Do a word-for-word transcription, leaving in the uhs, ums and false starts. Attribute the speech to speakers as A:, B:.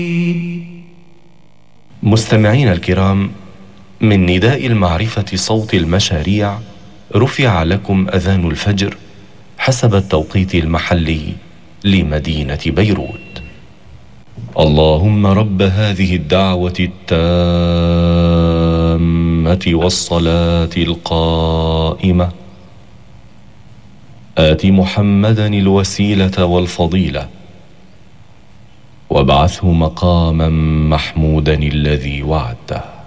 A: مستمعين الكرام، من نداء المعرفة صوت المشاريع رفع لكم أذان الفجر حسب التوقيت المحلي لمدينة بيروت. اللهم رب هذه الدعوة التامة والصلاة القائمة آت محمدا الوسيلة والفضيلة وابعثه مقاما محمودا الذي وعدته.